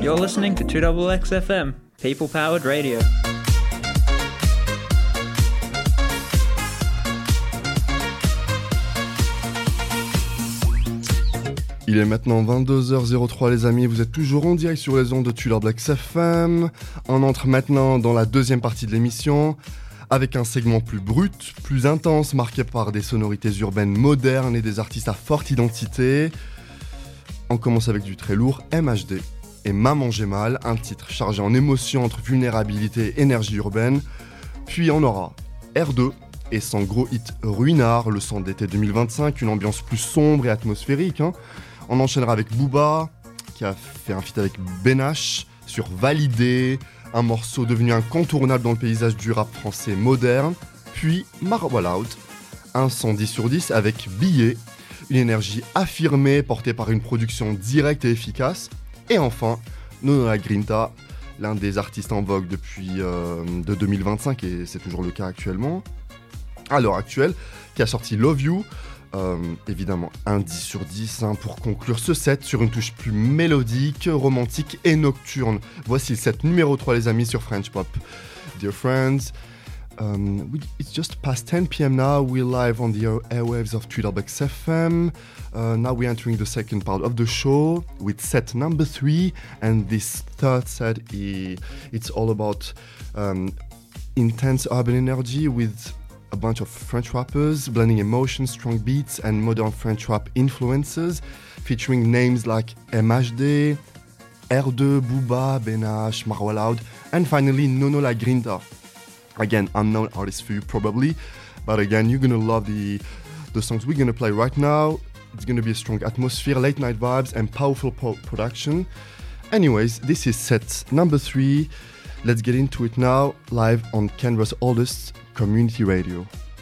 You're listening to 2XXFM, people-powered radio. Il est maintenant 22h03 les amis, vous êtes toujours en direct sur les ondes de XXFM. On entre maintenant dans la deuxième partie de l'émission avec un segment plus brut, plus intense, marqué par des sonorités urbaines modernes et des artistes à forte identité. On commence avec du très lourd, MHD et Maman j'ai mal, un titre chargé en émotions entre vulnérabilité et énergie urbaine. Puis on aura R2 et son gros hit Ruinard, le son d'été 2025, une ambiance plus sombre et atmosphérique. On enchaînera avec Booba, qui a fait un feat avec Benache sur Validé, un morceau devenu incontournable dans le paysage du rap français moderne. Puis Marble Out, un son 10 sur 10 avec Billet, une énergie affirmée portée par une production directe et efficace. Et enfin, Nono La Grinta, l'un des artistes en vogue depuis de 2025, et c'est toujours le cas actuellement, à l'heure actuelle, qui a sorti Love You. Évidemment un 10 sur 10 pour conclure ce set sur une touche plus mélodique, romantique et nocturne. Voici le set numéro 3 les amis sur French Pop. Dear friends, it's just past 10 p.m. now. We're live on the airwaves of 2XXFM. Now we're entering the second part of the show with set number 3, and this third set it's all about intense urban energy with a bunch of French rappers blending emotion, strong beats and modern French rap influences, featuring names like MHD, R2, Booba, Benache, Marwa Loud, and finally Nono La Grinta. Again, unknown artist for you probably, but again, you're gonna love the songs we're gonna play right now. It's gonna be a strong atmosphere, late night vibes and powerful production. Anyways, this is set number 3. Let's get into it now, live on Canberra's oldest community radio.